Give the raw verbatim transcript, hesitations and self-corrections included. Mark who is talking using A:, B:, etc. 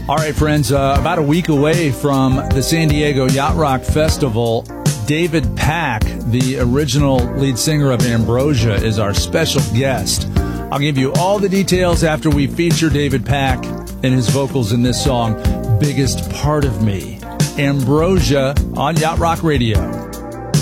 A: All right, friends, uh, about a week away from the San Diego Yacht Rock Festival, David Pack, the original lead singer of Ambrosia, is our special guest. I'll give you all the details after we feature David Pack and his vocals in this song, Biggest Part of Me. Ambrosia on Yacht Rock Radio.